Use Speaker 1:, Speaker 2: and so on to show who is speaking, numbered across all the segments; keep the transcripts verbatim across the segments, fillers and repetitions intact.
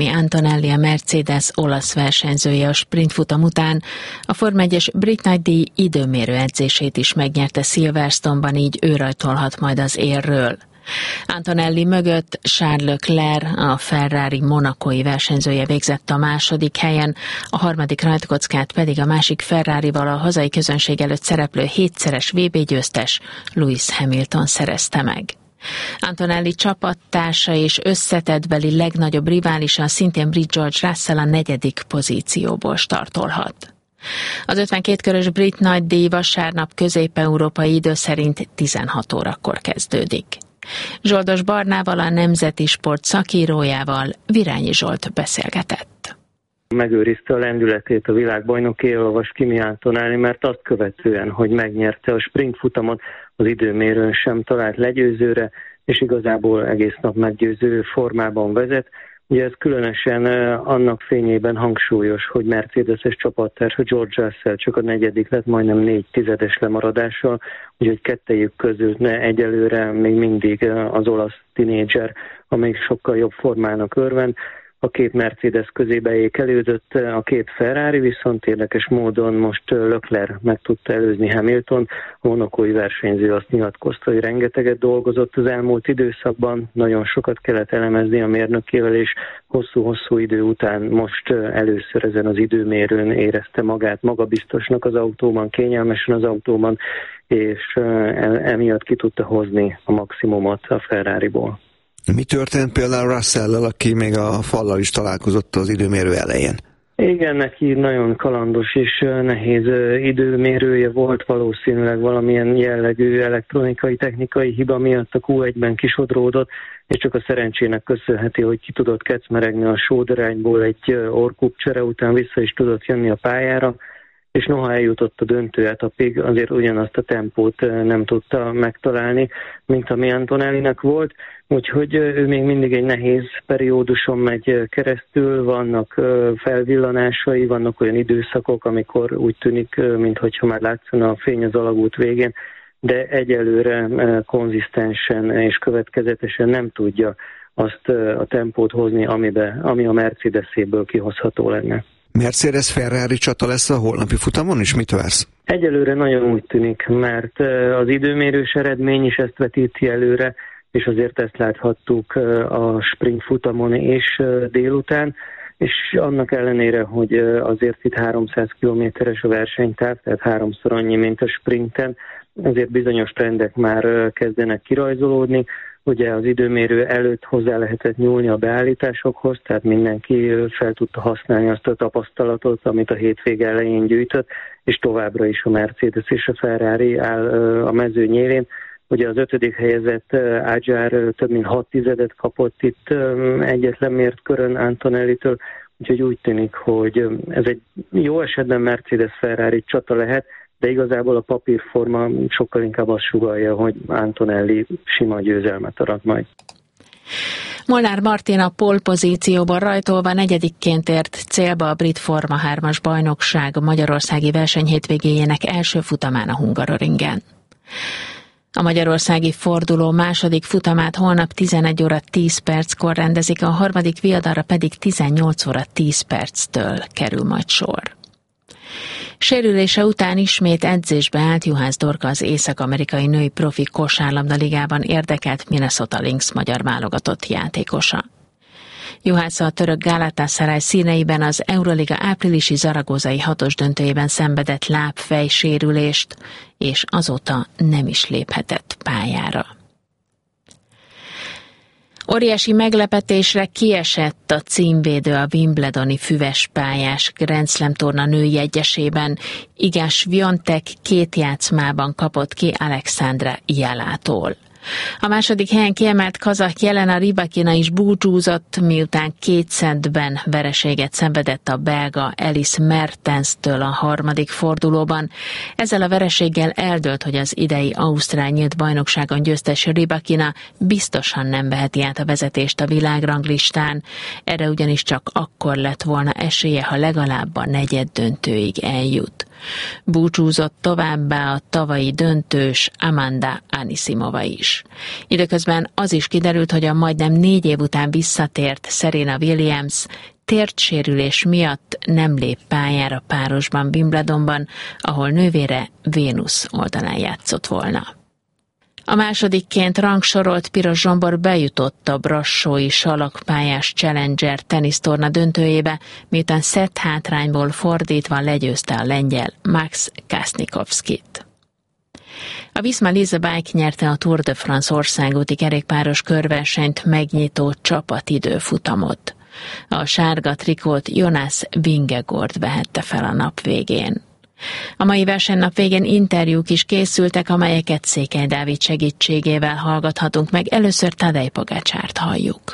Speaker 1: Antonelli, a Mercedes olasz versenyzője a sprintfutam után a Forma egyes brit nagydíj időmérő edzését is megnyerte Silverstone-ban, így ő rajtolhat majd az élről. Antonelli mögött Charles Leclerc, a Ferrari monacói versenyzője végzett a második helyen, a harmadik rajtkockát pedig a másik Ferrarival a hazai közönség előtt szereplő hétszeres vé bé győztes Lewis Hamilton szerezte meg. Antonelli csapattársa és összetettbeli legnagyobb riválisa, szintén brit George Russell a negyedik pozícióból startolhat. Az ötvenkét körös brit nagydíj vasárnap közép-európai idő szerint tizenhat órakor kezdődik. Zsoldos Barnával, a Nemzeti Sport szakírójával Virányi Zsolt beszélgetett.
Speaker 2: Megőrizte a lendületét a világbajnoki éllovas Kimi Antonelli, mert azt követően, hogy megnyerte a sprintfutamot, az időmérőn sem talált legyőzőre, és igazából egész nap meggyőző formában vezet. Ugye ez különösen annak fényében hangsúlyos, hogy Mercedes-es csapattársa George Russell csak a negyedik lett, majdnem négy tizedes lemaradással, úgyhogy kettejük között egyelőre még mindig az olasz tinédzser, amelyik sokkal jobb formának örvend. A két Mercedes közébe ékelődött, a két Ferrari viszont érdekes módon most Leclerc meg tudta előzni Hamilton. A monacói versenyző azt nyilatkozta, hogy rengeteget dolgozott az elmúlt időszakban, nagyon sokat kellett elemezni a mérnökével, és hosszú-hosszú idő után most először ezen az időmérőn érezte magát magabiztosnak az autóban, kényelmesen az autóban, és emiatt ki tudta hozni a maximumot a Ferrariból.
Speaker 3: Mi történt például Russell-lel, aki még a fallal is találkozott az időmérő elején?
Speaker 2: Igen, neki nagyon kalandos és nehéz időmérője volt, valószínűleg valamilyen jellegű elektronikai, technikai hiba miatt a kú egyben kisodródott, és csak a szerencsének köszönheti, hogy ki tudott kecmeregni a sódarányból egy orrkúpcsere után, vissza is tudott jönni a pályára, és noha eljutott a döntőetapig, azért ugyanazt a tempót nem tudta megtalálni, mint ami Antonellinek volt, úgyhogy ő még mindig egy nehéz perióduson megy keresztül, vannak felvillanásai, vannak olyan időszakok, amikor úgy tűnik, mintha már látszana a fény az alagút végén, de egyelőre konzisztensen és következetesen nem tudja azt a tempót hozni, amibe, ami a Mercedes-éből kihozható lenne.
Speaker 3: Mercedes-Ferrari csata lesz a holnapi futamon, és mit vársz?
Speaker 2: Egyelőre nagyon úgy tűnik, mert az időmérős eredmény is ezt vetíti előre, és azért ezt láthattuk a sprint futamon és délután, és annak ellenére, hogy azért itt háromszáz kilométeres a versenytáv, tehát háromszor annyi, mint a sprinten, azért bizonyos trendek már kezdenek kirajzolódni. Ugye az időmérő előtt hozzá lehetett nyúlni a beállításokhoz, tehát mindenki fel tudta használni azt a tapasztalatot, amit a hétvége elején gyűjtött, és továbbra is a Mercedes és a Ferrari áll a mező nyélén. Ugye az ötödik helyezett Adjar több mint hat tizedet kapott itt egyetlen mért körön Antonellitől, úgyhogy úgy tűnik, hogy ez egy jó esetben Mercedes-Ferrari csata lehet, de igazából a papírforma sokkal inkább azt sugallja, hogy Antonelli sima győzelmet arat majd.
Speaker 1: Molnár Martin a pole pozícióban rajtolva negyedikként ért célba a brit Forma hármas bajnokság magyarországi verseny hétvégéjének első futamán a Hungaroringen. A magyarországi forduló második futamát holnap tizenegy óra tíz perckor rendezik, a harmadik viadalra pedig tizennyolc óra tíz perctől kerül majd sor. Sérülése után ismét edzésbe állt Juhász Dorka, az észak-amerikai női profi kosárlabda-ligában érdekelt Minnesota Lynx magyar válogatott játékosa. Juhász a török Galatasaray színeiben az Euroliga áprilisi zaragozai hatos döntőjében szenvedett láb-fej sérülést, és azóta nem is léphetett pályára. Óriási meglepetésre kiesett a címvédő a wimbledoni füves pályás Grand Slam torna női egyesében. Iga Swiatek két játszmában kapott ki Alexandra Jalától. A második helyen kiemelt kazah Jelena Rybakina is búcsúzott, miután két szettben vereséget szenvedett a belga Alice Mertenstől a harmadik fordulóban. Ezzel a vereséggel eldőlt, hogy az idei ausztrál nyílt bajnokságon győztes Rybakina biztosan nem veheti át a vezetést a világranglistán. Erre ugyanis csak akkor lett volna esélye, ha legalább a negyeddöntőig eljut. Búcsúzott továbbá a tavalyi döntős Amanda Anisimova is. Időközben az is kiderült, hogy a majdnem négy év után visszatért Serena Williams térdsérülés miatt nem lép pályára párosban Wimbledonban, ahol nővére Vénusz oldalán játszott volna. A másodikként rangsorolt Piros Zsombor bejutott a brassói salakpályás Challenger tenisztorna döntőjébe, miután szett hátrányból fordítva legyőzte a lengyel Max Kasnikovskit. A Visma Lease Bike nyerte a Tour de France országúti kerékpáros körversenyt megnyitó csapatidőfutamot. A sárga trikót Jonas Vingegaard vehette fel a nap végén. A mai versenynap végén interjúk is készültek, amelyeket Székely Dávid segítségével hallgathatunk meg. Először Tadej Pogácsárt halljuk.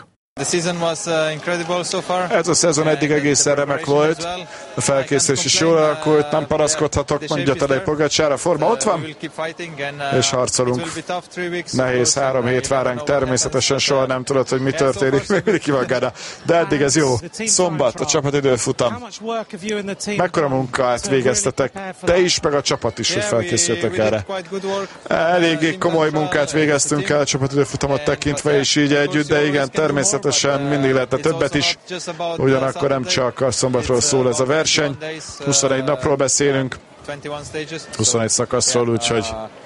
Speaker 4: Ez a szezon eddig egészen remek volt, a felkészülés is jól alakult, nem panaszkodhatok, mondja Tadej Pogácsár, a forma ott van, és harcolunk. Nehéz három hét vár ránk, természetesen soha nem tudod, hogy mi történik, még mindig ki van gáda. De eddig ez jó. Szombat, a csapatidőfutam. Mekkora munkát végeztetek, te is, meg a csapat is, hogy felkészültek erre. Eléggé komoly munkát végeztünk el a csapatidőfutamot tekintve, és így együtt, de igen, természetesen mindig lehetne többet is, ugyanakkor nem csak a szombatról szól ez a verseny, huszonegy napról beszélünk, huszonegy szakaszról, úgyhogy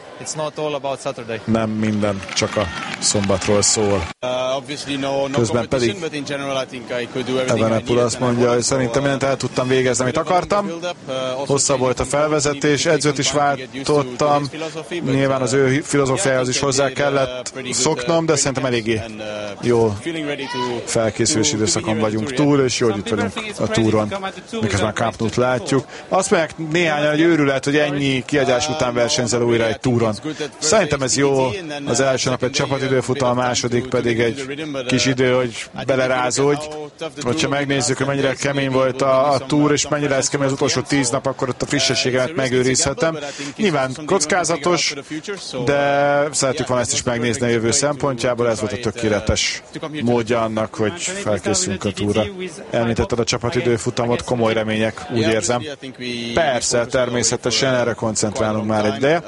Speaker 4: nem minden csak a szombatról szól. Közben pedig Evenepoel azt mondja, hogy szerintem mindent el tudtam végezni, amit akartam. Hosszabb volt a felvezetés, edzőt is váltottam. Nyilván az ő filozófiához is hozzá kellett szoknom, de szerintem eléggé jó felkészülési időszakon vagyunk túl, és jól itt vagyunk a túron, miközben a Camp Nou-t látjuk. Azt mondják néhányan, hogy őrület, hogy ennyi kiadás után versenyzel újra egy túron. Szerintem ez jó, az első nap egy csapatidőfutam, a második pedig egy kis idő, hogy belerázódj. Hogyha megnézzük, hogy mennyire kemény volt a, a túr, és mennyire lesz kemény az utolsó tíz nap, akkor ott a frissességemet megőrizhetem. Nyilván kockázatos, de szeretjük volna ezt is megnézni a jövő szempontjából, ez volt a tökéletes módja annak, hogy felkészülünk a túra. Említetted a csapatidőfutamot, komoly remények, úgy érzem. Persze, természetesen erre koncentrálunk már egy ideje.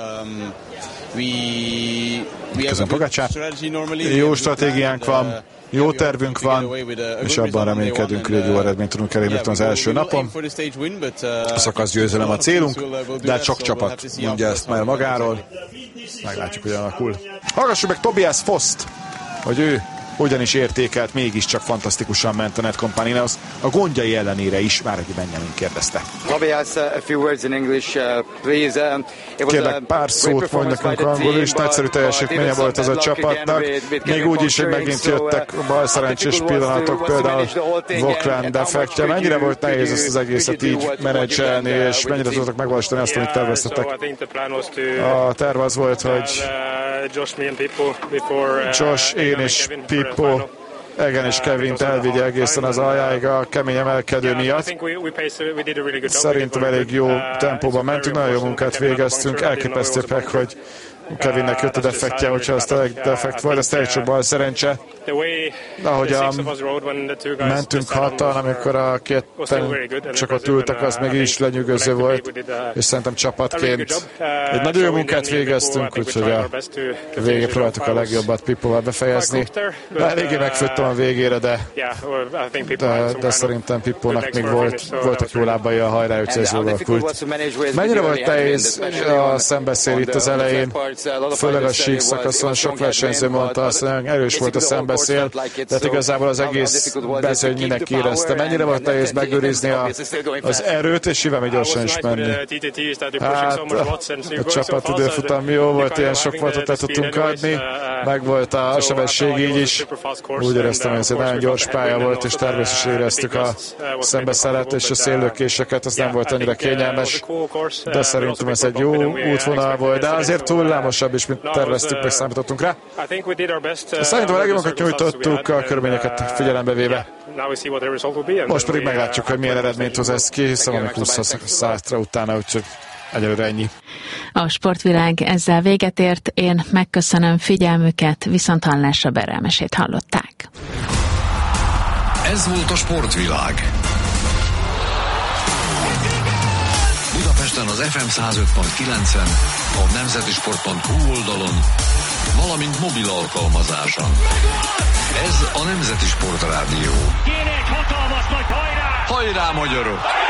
Speaker 4: Köszönöm, Pogácsár. Jó stratégiánk van, jó tervünk van, és abban reménykedünk, hogy egy jó eredményt tudunk elérni az első napon. A szakasz győzelem a célunk, de csak csapat mondja ezt már magáról. Meglátjuk, hogy alakul. Hallgassuk meg Tobias Foszt, hogy ő hogyan is értékelt, mégiscsak fantasztikusan ment a Netcompany-hoz, a gondjai ellenére is, már aki Benjamin kérdezte.
Speaker 5: Tobias, a few words in English, uh, please.
Speaker 4: Kérlek, pár szót mondj nekünk angolul is, nagyszerű teljesítménye volt az a csapatnak, még úgy is, hogy megint jöttek balszerencsés pillanatok, például Vokland defektje. Mennyire volt nehéz ezt az egészet így menedzselni, és mennyire tudtak megvalósítani azt, amit terveztetek? A terv az volt, hogy Josh, én és Pippo, Egan és Kevint elvigye egészen az aljáig a kemény emelkedő miatt. Szerintem elég jó tempóban mentünk, nagyon jó munkát végeztünk, elképesztőbbek, hogy Kevinnek jött a defektje, hogyha az tényleg defekt volt, ez tényleg csak bal szerencse. Ahogyan mentünk hatan, amikor a ketten csak ott ültek, az meg is lenyűgöző volt, és szerintem csapatként egy nagyon jó munkát végeztünk, úgyhogy a végén próbáltuk a legjobbat Pippóval befejezni. De eléggé megfőttem a végére, de, de, de szerintem Pippónak még volt, voltak jó lábai a hajrá, úgyhogy ez jól alakult. Mennyire volt nehéz a szembeszél itt az elején? Főleg a sík szakaszon sok versenyző mondta azt, hogy erős volt a szembeszél, de igazából az egész bezőny mindenki érezte. Mennyire volt nehéz megőrizni a, az erőt, és hívem gyorsan is menni. Hát a csapatidőfutam jó volt, ilyen sok voltot le tudtunk adni, meg volt a sebesség így is. Úgy éreztem, hogy ez egy nagyon gyors pálya volt, és természetesen éreztük a szembeszelet és a széllökéseket, az nem volt annyira kényelmes, de szerintem ez egy jó útvonal volt, de azért hullámosabb is, mint terveztük, meg számítottunk rá. Szerintem a legjobbakat nyújtottuk a körülményeket figyelembe véve. Most pedig meglátjuk, hogy milyen eredményt hoz ez ki, hiszen amik húsz szátra utána, úgyhogy egyelőre ennyi.
Speaker 1: A sportvilág ezzel véget ért, én megköszönöm figyelmüket, viszont hallásra Berelmesét hallották.
Speaker 6: Ez volt a sportvilág. Budapesten az ef em száz öt pont kilencen, a nemzetisport pont hu oldalon, valamint mobil alkalmazáson. Ez a Nemzeti Sport Rádió.
Speaker 7: Kéne egy hatalmas nagy hajrá!
Speaker 6: Hajrá, magyarok!